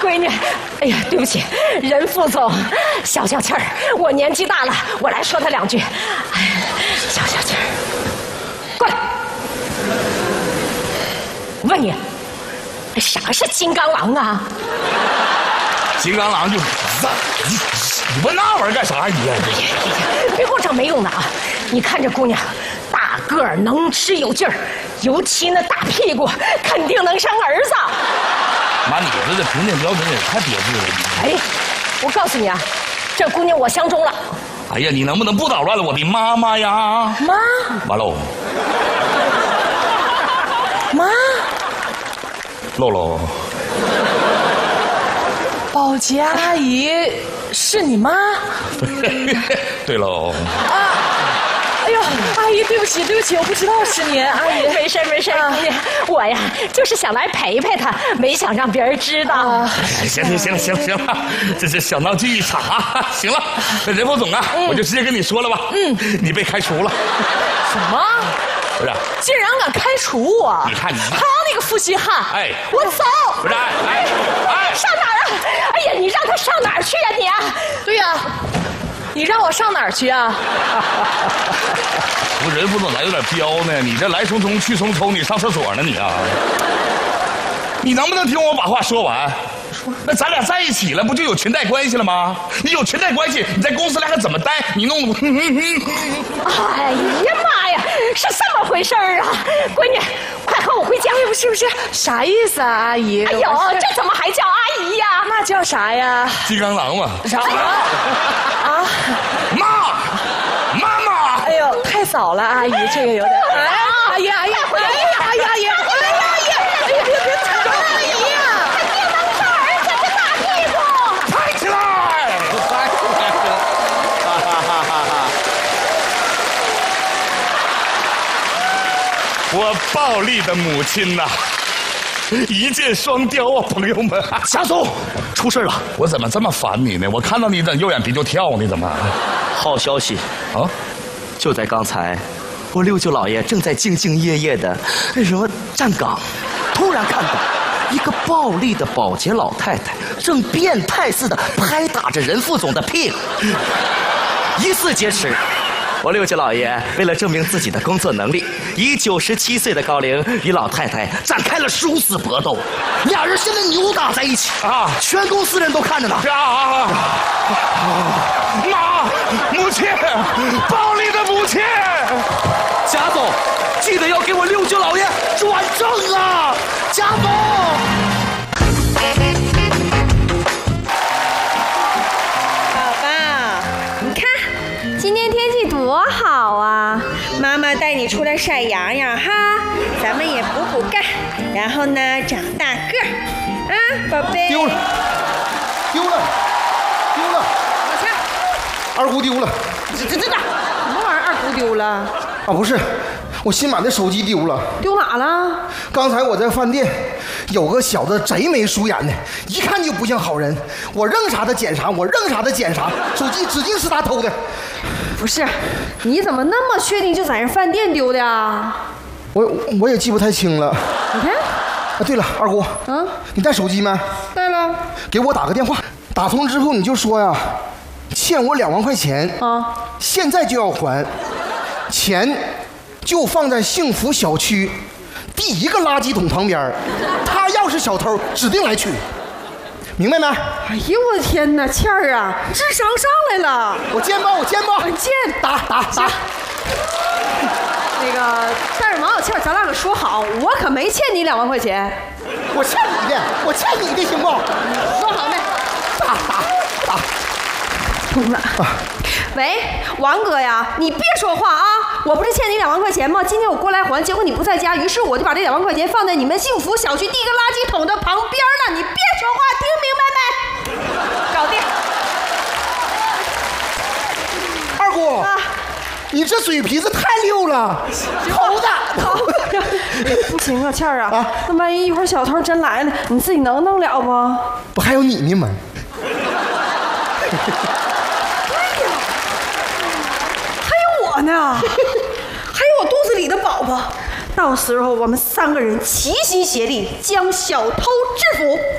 闺女，哎呀，对不起，任副总，消消气儿。我年纪大了，我来说他2句。哎，消消气儿。过来，我问你，啥是金刚狼啊？ 金刚狼就是你问那玩意儿干啥呀你？ 别给我整没用的啊！你看这姑娘，大个儿，能吃有劲儿，尤其那大屁股，肯定能生儿子。 妈，你这评定标准也太别致了。 哎，我告诉你啊，这姑娘我相中了。 哎呀，你能不能不捣乱了我的妈妈呀？ 妈， 完喽， 妈， 露露， 保洁阿姨是你妈？ 对喽。 哎呦，阿姨，对不起，我不知道是您，阿姨。 没事，我呀就是想来陪陪她，没想让别人知道。 行了，这小闹剧一场啊！行了，那任副总啊，我就直接跟你说了吧。你被开除了。 什么？ 不是？ 竟然敢开除我！ 你看， 好你个负心汉！ 哎， 我走。 不是， 上哪儿啊？哎呀，你让他上哪儿去呀你啊？ 对呀，你让我上哪儿去啊？ 不，任副总咋有点彪呢？你这来匆匆去匆匆，你上厕所呢你啊？你能不能听我把话说完？那咱俩在一起了，不就有裙带关系了吗？你有裙带关系，你在公司里还怎么待？你弄…… 哎呀妈呀，是这么回事儿啊！闺女，快和我回家！ 不是，啥意思啊，阿姨？ 哎呦，这怎么还叫阿姨呀？ 那叫啥呀？ 金刚狼嘛。 啥？啊？ 妈妈！ 哎呦，太早了，阿姨，这个有点……哎，阿姨，别吵着阿姨呀！ 我暴力的母亲呐，一箭双雕啊，朋友们！ 霞总，出事了！ 我怎么这么烦你呢？我看到你怎右眼皮就跳呢？怎么？ 好消息啊！就在刚才，我六舅老爷正在兢兢业业的站岗，突然看到一个暴力的保洁老太太正变态似的拍打着任副总的屁股，疑似劫持。我六舅老爷为了证明自己的工作能力，以97岁的高龄与老太太展开了殊死搏斗，俩人现在扭打在一起啊！全公司人都看着呢。 母亲，暴力的母亲！ 贾总，记得要给我六舅老爷转正啊！贾总。 今天天气多好啊！妈妈带你出来晒阳阳哈，咱们也补钙，然后呢长大个儿啊，宝贝。 丢了！ 往下。 二姑丢了。 这什么玩意儿？二姑丢了？ 啊，不是，我新买的手机丢了。 丢哪了？ 刚才我在饭店，有个小子贼眉鼠眼的，一看就不像好人。我扔啥他捡啥，手机指定是他偷的。 不是，你怎么那么确定就在人饭店丢的呀？ 我也记不太清了。 你看。 啊，对了，二姑，你带手机没？ 带了。 给我打个电话，打通之后你就说呀，欠我2万块钱啊，现在就要还，钱就放在幸福小区第1个垃圾桶旁边，他要是小偷，指定来取。明白没？ 哎呦我的天哪，倩儿啊，智商上来了！ 我见吧， 见打。 那个，但是王小倩，咱俩可说好，我可没欠你2万块钱。 我欠你的，行不？ 说好没？ 打。 通了。喂，王哥呀，你别说话啊！我不是欠你2万块钱吗？今天我过来还，结果你不在家，于是我就把这2万块钱放在你们幸福小区第1个垃圾桶的旁边了。你别说话，听明白没？搞定。 二姑，你这嘴皮子太溜了，偷的。 不行啊，倩儿啊，那万一一会儿小偷真来了，你自己能弄了不？ 不还有你呢吗？ 呢，还有我肚子里的宝宝，到时候我们3个人齐心协力将小偷制服。